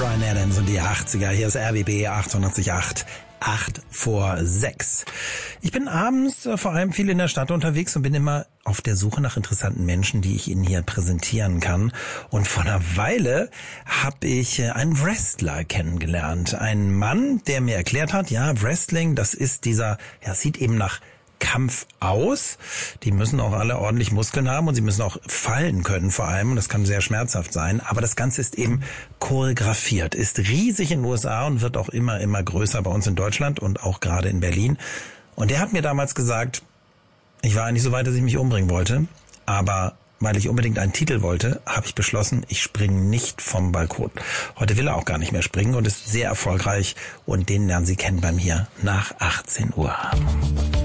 Bryan Adams und die 80er. Hier ist RBB 98.8. 8 vor 6. Ich bin abends vor allem viel in der Stadt unterwegs und bin immer auf der Suche nach interessanten Menschen, die ich Ihnen hier präsentieren kann. Und vor einer Weile habe ich einen Wrestler kennengelernt. Einen Mann, der mir erklärt hat, ja, Wrestling, das ist dieser, ja, sieht eben nach Kampf aus. Die müssen auch alle ordentlich Muskeln haben und sie müssen auch fallen können vor allem. Und das kann sehr schmerzhaft sein. Aber das Ganze ist eben choreografiert, ist riesig in den USA und wird auch immer größer bei uns in Deutschland und auch gerade in Berlin. Und der hat mir damals gesagt, ich war eigentlich so weit, dass ich mich umbringen wollte. Aber weil ich unbedingt einen Titel wollte, habe ich beschlossen, ich springe nicht vom Balkon. Heute will er auch gar nicht mehr springen und ist sehr erfolgreich. Und den lernen Sie kennen bei mir nach 18 Uhr.